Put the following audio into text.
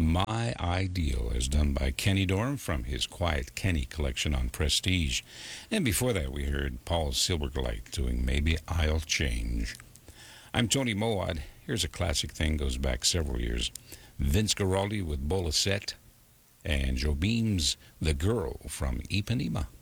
My Ideal, as done by Kenny Dorham from his Quiet Kenny collection on Prestige. And before that, we heard Paul Silverglate doing Maybe I'll Change. I'm Tony Moad. Here's a classic thing, goes back several years. Vince Guaraldi with Bola Set and Joe Beam's The Girl from Ipanema.